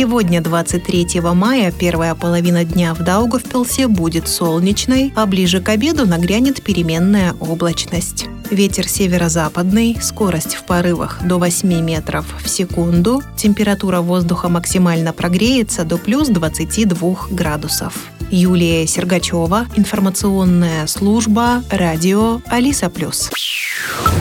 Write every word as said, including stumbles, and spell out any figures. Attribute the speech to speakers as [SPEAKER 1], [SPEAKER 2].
[SPEAKER 1] Сегодня, двадцать третьего мая, первая половина дня в Даугавпилсе будет солнечной, а ближе к обеду нагрянет переменная облачность. Ветер северо-западный, скорость в порывах до восьми метров в секунду, температура воздуха максимально прогреется до плюс двадцати двух градусов. Юлия Сергачева, информационная служба, радио Алиса Плюс.